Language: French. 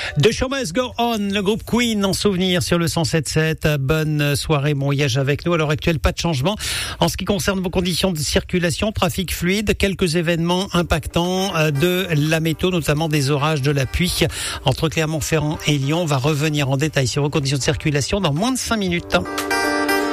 The Show Must Go On, le groupe Queen en souvenir sur le 107.7. Bonne soirée, bon voyage avec nous. À l'heure actuelle, pas de changement en ce qui concerne vos conditions de circulation, trafic fluide, quelques événements impactants de la météo, notamment des orages, de la pluie entre Clermont-Ferrand et Lyon. On va revenir en détail sur vos conditions de circulation dans moins de 5 minutes.